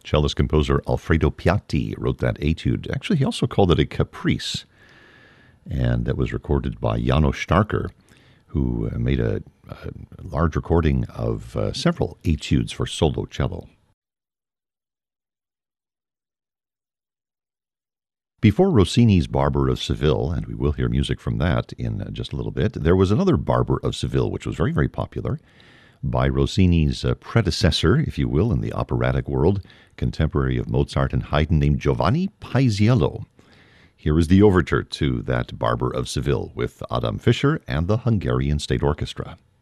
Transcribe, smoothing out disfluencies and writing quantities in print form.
Cellist composer Alfredo Piatti wrote that etude. Actually, he also called it a caprice. And that was recorded by János Starker, who made a large recording of several etudes for solo cello. Before Rossini's Barber of Seville, and we will hear music from that in just a little bit, there was another Barber of Seville, which was very, very popular, by Rossini's predecessor, if you will, in the operatic world, contemporary of Mozart and Haydn, named Giovanni Paisiello. Here is the overture to that Barber of Seville with Adam Fischer and the Hungarian State Orchestra.